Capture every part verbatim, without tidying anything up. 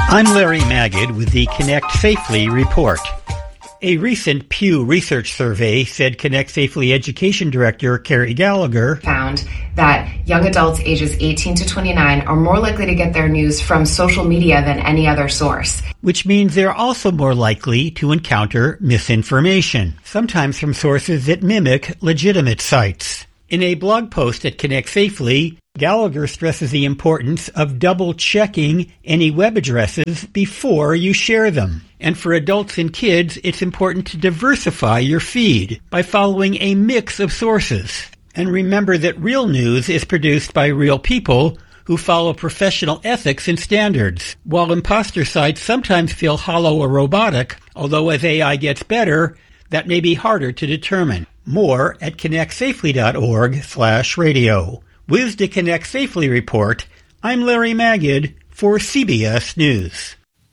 I'm Larry Magid with the Connect Safely report. A recent Pew Research survey said Connect Safely Education Director Carrie Gallagher found that young adults ages eighteen to twenty-nine are more likely to get their news from social media than any other source. Which means they're also more likely to encounter misinformation, sometimes from sources that mimic legitimate sites. In a blog post at Connect Safely, Gallagher stresses the importance of double-checking any web addresses before you share them. And for adults and kids, it's important to diversify your feed by following a mix of sources. And remember that real news is produced by real people who follow professional ethics and standards. While imposter sites sometimes feel hollow or robotic, although as A I gets better, that may be harder to determine. More at connectsafely.org slash radio. With the Connect Safely report, I'm Larry Magid for C B S News.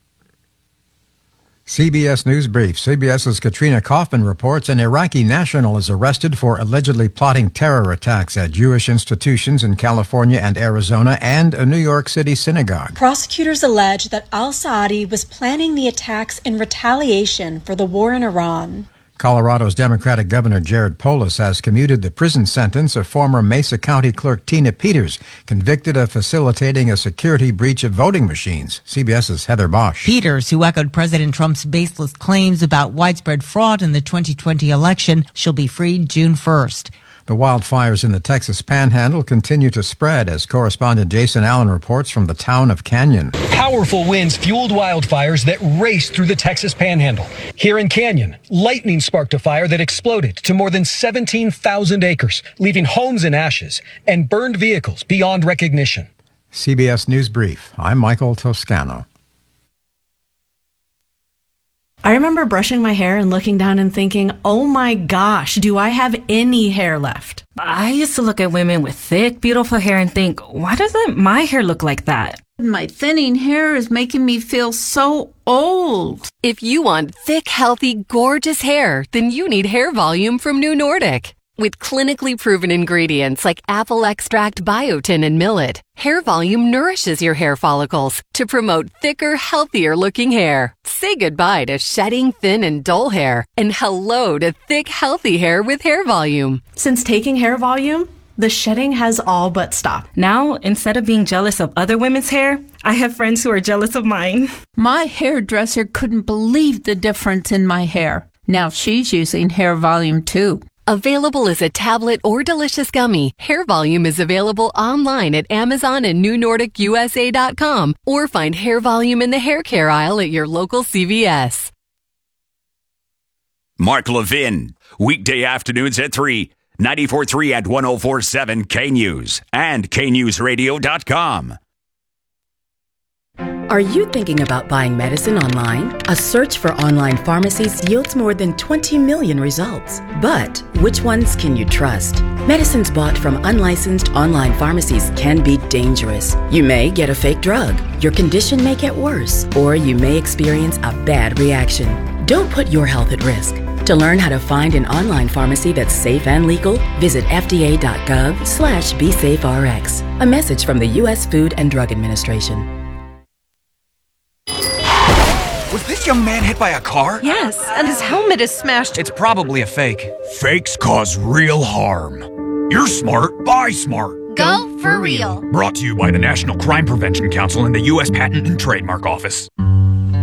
C B S News Brief. CBS's Katrina Kaufman reports an Iraqi national is arrested for allegedly plotting terror attacks at Jewish institutions in California and Arizona and a New York City synagogue. Prosecutors allege that al-Saadi was planning the attacks in retaliation for the war in Iran. Colorado's Democratic Governor Jared Polis has commuted the prison sentence of former Mesa County Clerk Tina Peters, convicted of facilitating a security breach of voting machines. CBS's Heather Bosch. Peters, who echoed President Trump's baseless claims about widespread fraud in the twenty twenty election, shall be freed June first. The wildfires in the Texas Panhandle continue to spread, as correspondent Jason Allen reports from the town of Canyon. Powerful winds fueled wildfires that raced through the Texas Panhandle. Here in Canyon, lightning sparked a fire that exploded to more than seventeen thousand acres, leaving homes in ashes and burned vehicles beyond recognition. C B S News Brief. I'm Michael Toscano. I remember brushing my hair and looking down and thinking, oh my gosh, do I have any hair left? I used to look at women with thick, beautiful hair and think, why doesn't my hair look like that? My thinning hair is making me feel so old. If you want thick, healthy, gorgeous hair, then you need Hair Volume from New Nordic. With clinically proven ingredients like apple extract, biotin, and millet, Hair Volume nourishes your hair follicles to promote thicker, healthier-looking hair. Say goodbye to shedding, thin, and dull hair, and hello to thick, healthy hair with Hair Volume. Since taking Hair Volume, the shedding has all but stopped. Now, instead of being jealous of other women's hair, I have friends who are jealous of mine. My hairdresser couldn't believe the difference in my hair. Now she's using Hair Volume too. Available as a tablet or delicious gummy, Hair Volume is available online at Amazon and New Nordic U S A dot com, or find Hair Volume in the hair care aisle at your local C V S. Mark Levin, weekday afternoons at three, ninety-four point three and one oh four point seven K News and K News Radio dot com. Are you thinking about buying medicine online? A search for online pharmacies yields more than twenty million results. But which ones can you trust? Medicines bought from unlicensed online pharmacies can be dangerous. You may get a fake drug, your condition may get worse, or you may experience a bad reaction. Don't put your health at risk. To learn how to find an online pharmacy that's safe and legal, visit F D A dot gov slash be safe R X. A message from the U S Food and Drug Administration. Was this young man hit by a car? Yes, and his helmet is smashed. It's probably a fake. Fakes cause real harm. You're smart. Buy smart. Go for real. Brought to you by the National Crime Prevention Council and the U S Patent and Trademark Office.